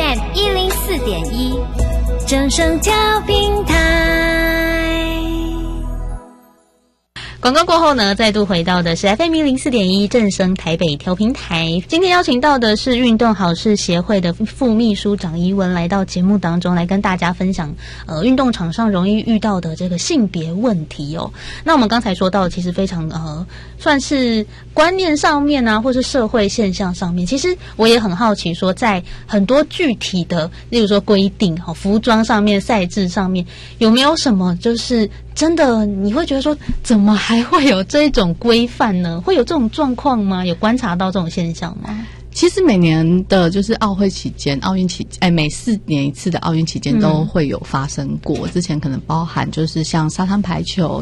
FM 104.1，正声调频台。 广告过后呢，再度回到的是 FM 104.1正声台北调频台。今天邀请到的是运动好事协会的副秘书长怡文，来到节目当中来跟大家分享运动场上容易遇到的这个性别问题哦。那我们刚才说到，其实非常算是观念上面啊，或是社会现象上面，其实我也很好奇说，在很多具体的，例如说规定服装上面、赛制上面，有没有什么就是真的你会觉得说，怎么还会有这种规范呢？会有这种状况吗？有观察到这种现象吗？ 其实每年的就是奥运期间，每4年一次的奥运期间都会有发生过。之前可能包含就是像沙滩排球、